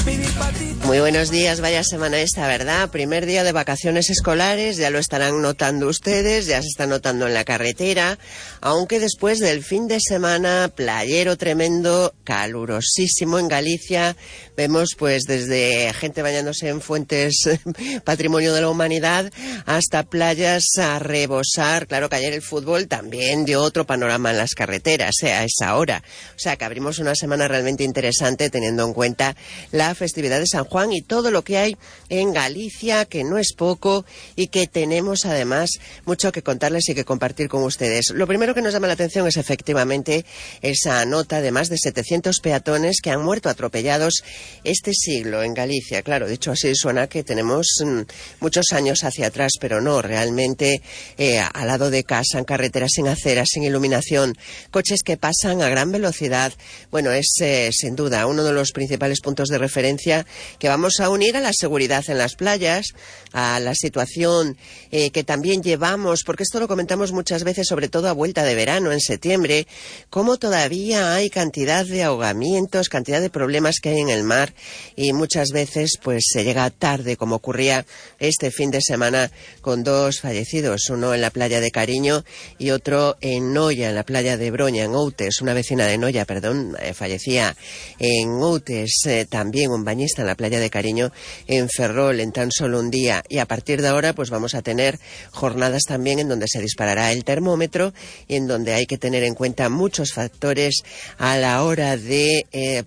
Muy buenos días, vaya semana esta, ¿verdad? Primer día de vacaciones escolares, ya lo estarán notando ustedes, ya se está notando en la carretera, aunque después del fin de semana playero tremendo, calurosísimo en Galicia, vemos pues desde gente bañándose en fuentes patrimonio de la humanidad hasta playas a rebosar. Claro que ayer el fútbol también dio otro panorama en las carreteras, a esa hora. O sea que abrimos una semana realmente interesante teniendo en cuenta la festividad de San Juan y todo lo que hay en Galicia, que no es poco y que tenemos además mucho que contarles y que compartir con ustedes. Lo primero que nos llama la atención es efectivamente esa nota de más de 700 peatones que han muerto atropellados este siglo en Galicia. Claro, dicho así suena que tenemos muchos años hacia atrás, pero no, realmente al lado de casa, en carreteras sin aceras, sin iluminación, coches que pasan a gran velocidad. Bueno, es sin duda uno de los principales puntos de referencia que vamos a unir a la seguridad en las playas, a la situación que también llevamos, porque esto lo comentamos muchas veces, sobre todo a vuelta de verano, en septiembre, cómo todavía hay cantidad de ahogamientos, cantidad de problemas que hay en el mar y muchas veces pues se llega tarde, como ocurría este fin de semana con dos fallecidos, uno en la playa de Cariño y otro en Noia, en la playa de Broña, en Outes, una vecina de Noia, fallecía en Outes, también un bañista en la playa de Cariño, en Ferrol, en tan solo un día. Y a partir de ahora pues vamos a tener jornadas también en donde se disparará el termómetro y en donde hay que tener en cuenta muchos factores a la hora de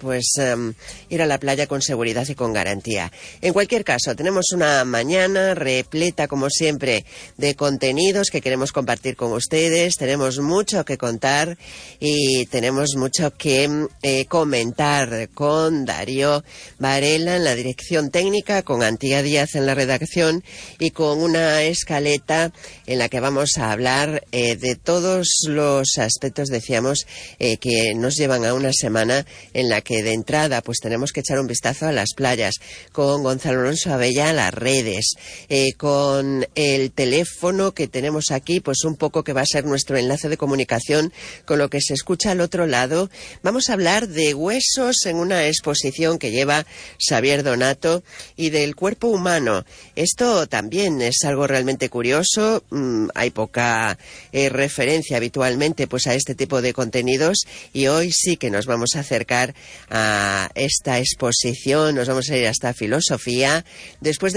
ir a la playa con seguridad y con garantía. En cualquier caso, tenemos una mañana repleta, como siempre, de contenidos que queremos compartir con ustedes. Tenemos mucho que contar y tenemos mucho que comentar con Darío Varela en la dirección técnica, con Antía Díaz en la redacción y con una escaleta en la que vamos a hablar de todos los aspectos, decíamos, que nos llevan a una semana en la que de entrada pues tenemos que echar un vistazo a las playas, con Gonzalo Alonso Abella a las redes, con el teléfono que tenemos aquí, pues un poco que va a ser nuestro enlace de comunicación con lo que se escucha al otro lado. Vamos a hablar de huesos en una exposición que lleva Xavier Donato y del cuerpo humano. Esto también es algo realmente curioso. Hay poca referencia habitualmente pues a este tipo de contenidos y hoy sí que nos vamos a acercar a esta exposición, nos vamos a ir hasta filosofía después de